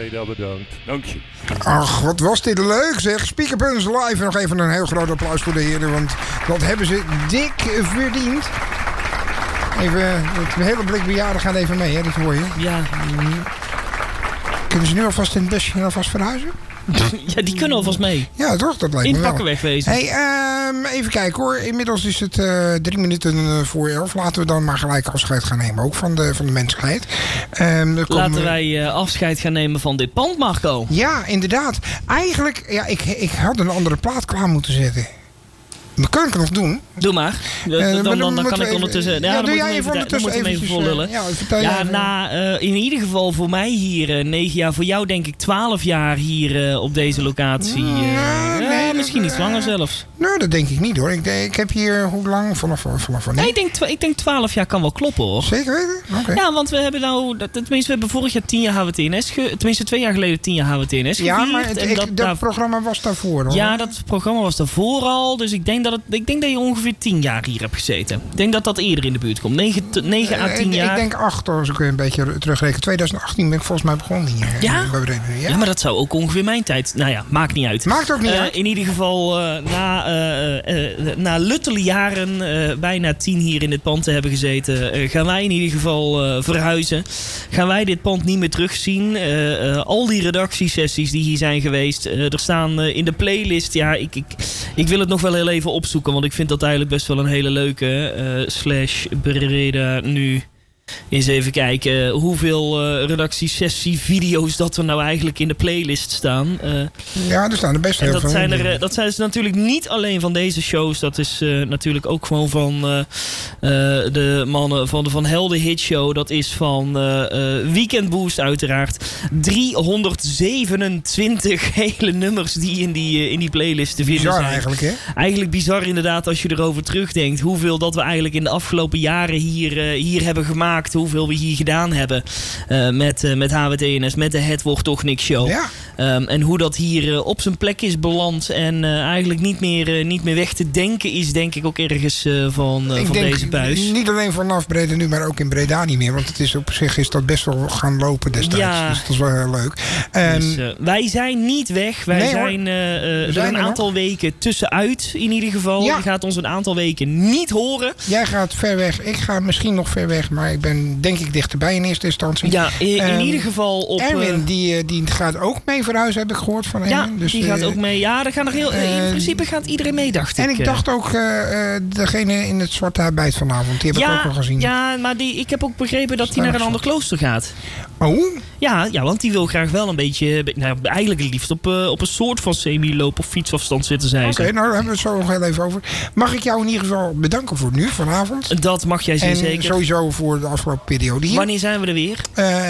Breda bedankt. Dank je. Ach, wat was dit leuk zeg. Speakerpunt live. En nog even een heel groot applaus voor de heren. Want dat hebben ze dik verdiend. Even, het hele blik bejaarden gaat even mee, hè? Dat hoor je. Ja. Kunnen ze nu alvast in het busje alvast verhuizen? Ja, die kunnen alvast mee. Ja, toch? Dat lijkt me wel. Inpakken wegwezen. Hey, even kijken hoor. Inmiddels is het 3 minuten voor 11. Laten we dan maar gelijk afscheid gaan nemen. Ook van de mensheid. Laten wij afscheid gaan nemen van dit pand, Marco. Ja, inderdaad. Eigenlijk, ja, ik had een andere plaat klaar moeten zetten. Dat kan ik nog doen. Doe maar. Dan kan ik ondertussen... Ja, dan doe jij even even ondertussen even vollullen. In ieder geval voor mij hier 9 jaar. Voor jou denk ik 12 jaar hier op deze locatie. Misschien iets langer zelfs. Nou, dat denk ik niet hoor. Ik heb hier hoe lang? Vanaf wanneer? Nee, ik denk 12 jaar kan wel kloppen hoor. Zeker weten? Okay. Ja, want we hebben tenminste we hebben vorig jaar 10 jaar HWTNS. Tenminste 2 jaar geleden 10 jaar HWTNS ja, gevierd. maar dat programma was daarvoor hoor. Ja, dat programma was daarvoor al. Dus ik denk dat je ongeveer 10 jaar hier hebt gezeten. Ik denk dat dat eerder in de buurt komt. 9 à 10 jaar. Ik denk 8 als ik een beetje terugreken. 2018 ben ik volgens mij begonnen hier. Ja? Ja? Ja, maar dat zou ook ongeveer mijn tijd... Nou ja, maakt niet uit. Maakt ook niet uit. In ieder geval na luttele jaren, bijna 10 hier in dit pand te hebben gezeten, gaan wij in ieder geval verhuizen. Gaan wij dit pand niet meer terugzien. Al die redactiesessies die hier zijn geweest, er staan in de playlist... Ja, ik wil het nog wel heel even opzoeken, want ik vind dat eigenlijk best wel een hele leuke. /Breda nu. Eens even kijken hoeveel redactiesessie-video's dat er nou eigenlijk in de playlist staan. Ja, er staan er best heel veel. Dat zijn dus natuurlijk niet alleen van deze shows. Dat is natuurlijk ook gewoon van de mannen van de Van Helden Hit Show. Dat is van Weekend Boost uiteraard. 327 hele nummers die in die playlist te vinden bizar zijn. Eigenlijk, hè? Eigenlijk bizar inderdaad als je erover terugdenkt. Hoeveel dat we eigenlijk in de afgelopen jaren hier hebben gemaakt. Hoeveel we hier gedaan hebben met HWTNS, met de Het Wordt Toch Niks Show. Ja. En hoe dat hier op zijn plek is beland en eigenlijk niet meer weg te denken is, denk ik ook ergens van deze buis. Niet alleen vanaf Breda nu, maar ook in Breda niet meer. Want het is op zich is dat best wel gaan lopen destijds. Ja. Dus dat is wel heel leuk. Dus, wij zijn niet weg. Wij zijn er een aantal weken tussenuit in ieder geval. Ja. Je gaat ons een aantal weken niet horen. Jij gaat ver weg. Ik ga misschien nog ver weg, maar ik ben denk ik dichterbij in eerste instantie. Ja, in ieder geval op... Erwin, die gaat ook mee verhuizen, heb ik gehoord van Erwin. Ja, dus, die gaat ook mee. Ja, in principe gaat iedereen mee, dacht ik. En ik dacht ook degene in het zwarte habit vanavond, die heb ik ook al gezien. Ja, maar ik heb ook begrepen dat hij naar een ander klooster gaat. Oh? Ja, want die wil graag wel een beetje... Nou, eigenlijk het liefst op een soort van semi-loop of fietsafstand zitten, zei ze. Oké, nou daar hebben we het zo nog heel even over. Mag ik jou in ieder geval bedanken voor nu, vanavond? Dat mag jij zeker. En sowieso voor de afgelopen periode hier. Wanneer zijn we er weer?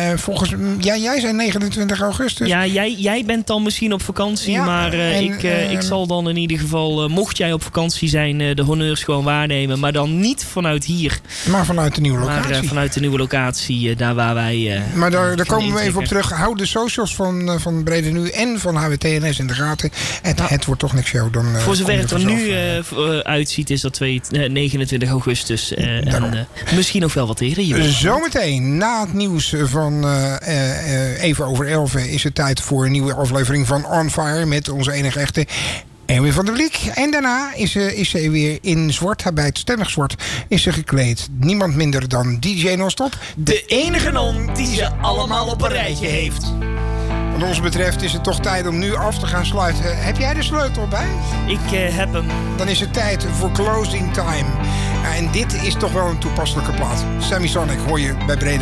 Jij zei 29 augustus. Ja, jij bent dan misschien op vakantie. Ja, maar ik zal dan in ieder geval, mocht jij op vakantie zijn, de honneurs gewoon waarnemen. Maar dan niet vanuit hier. Maar vanuit de nieuwe locatie. Maar vanuit de nieuwe locatie, daar waar wij... maar daar komen we even op terug. Hou de socials van Breda Nu en van HWTNS in de gaten. Het wordt toch niks show. Dan, voor zover het er nu uitziet, is dat 29 augustus. En misschien nog wel wat eerder. Zometeen, na het nieuws van even over 11 is het tijd voor een nieuwe aflevering van On Fire met onze enige echte Erwin van der Vliek. En daarna is ze weer in zwart, bij het stemmig zwart, is ze gekleed. Niemand minder dan DJ Non-Stop. De enige non die ze allemaal op een rijtje heeft. Wat ons betreft is het toch tijd om nu af te gaan sluiten. Heb jij de sleutel bij? Ik heb hem. Dan is het tijd voor Closing Time. En dit is toch wel een toepasselijke plaat. Sammy Sonic hoor je bij Breda.